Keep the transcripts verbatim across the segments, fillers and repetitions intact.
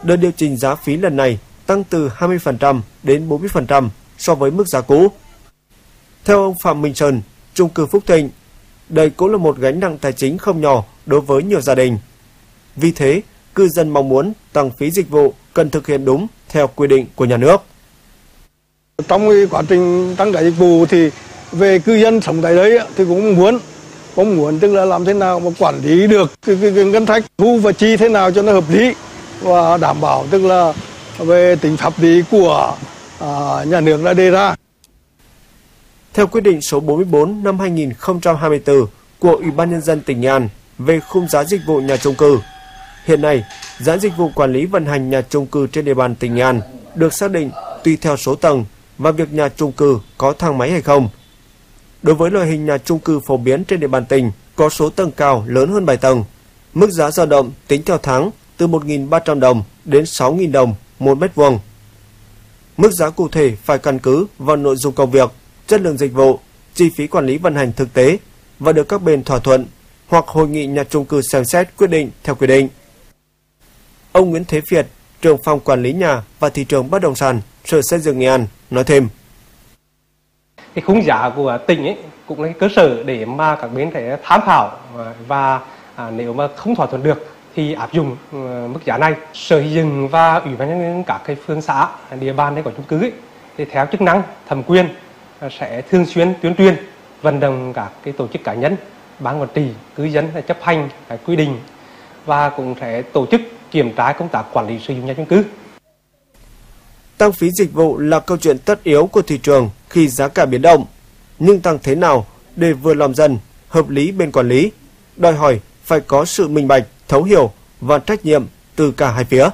đợt điều chỉnh giá phí lần này tăng từ hai mươi phần trăm đến bốn mươi phần trăm so với mức giá cũ. Theo ông Phạm Minh Sơn, chung cư Phúc Thịnh, đây cũng là một gánh nặng tài chính không nhỏ đối với nhiều gia đình. Vì thế, cư dân mong muốn tăng phí dịch vụ cần thực hiện đúng theo quy định của nhà nước. Trong quá trình tăng giá dịch vụ thì về cư dân sống tại đấy thì cũng muốn cũng muốn tức là làm thế nào mà quản lý được cái, cái, cái ngân sách thu và chi thế nào cho nó hợp lý và đảm bảo tức là về tính pháp lý của à, nhà nước đã đề ra. Theo quyết định số bốn mươi tư năm hai nghìn không trăm hai mươi tư của Ủy ban Nhân dân tỉnh Nghệ An về khung giá dịch vụ nhà chung cư, hiện nay giá dịch vụ quản lý vận hành nhà chung cư trên địa bàn tỉnh Nghệ An được xác định tùy theo số tầng và việc nhà chung cư có thang máy hay không. Đối với loại hình nhà chung cư phổ biến trên địa bàn tỉnh có số tầng cao lớn hơn bảy tầng, mức giá dao động tính theo tháng từ một nghìn ba trăm đồng đến sáu nghìn đồng một mét vuông. Mức giá cụ thể phải căn cứ vào nội dung công việc, chất lượng dịch vụ, chi phí quản lý vận hành thực tế và được các bên thỏa thuận hoặc hội nghị nhà chung cư xem xét quyết định theo quy định. Ông Nguyễn Thế Việt, trưởng phòng quản lý nhà và thị trường bất động sản, Sở Xây dựng Nghệ An nói thêm: Cái khung giá của tỉnh ấy cũng là cái cơ sở để mà các bên thể tham khảo và à, nếu mà không thỏa thuận được thì áp dụng uh, mức giá này. Sở Xây dựng và Ủy ban nhân dân các cái phường xã địa bàn đây có chung cư ấy, thì theo chức năng thẩm quyền uh, sẽ thường xuyên tuyên truyền vận động các cái tổ chức cá nhân, ban quản trị, cư dân chấp hành cái quy định và cũng sẽ tổ chức kiểm tra công tác quản lý sử dụng nhà chung cư. Tăng phí dịch vụ là câu chuyện tất yếu của thị trường khi giá cả biến động, nhưng tăng thế nào để vừa lòng dân, hợp lý bên quản lý, đòi hỏi phải có sự minh bạch, thấu hiểu và trách nhiệm từ cả hai phía.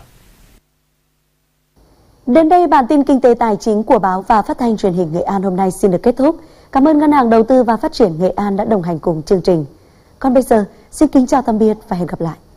Đến đây bản tin kinh tế tài chính của báo và phát thanh truyền hình Nghệ An hôm nay xin được kết thúc. Cảm ơn Ngân hàng Đầu tư và Phát triển Nghệ An đã đồng hành cùng chương trình. Còn bây giờ, xin kính chào tạm biệt và hẹn gặp lại.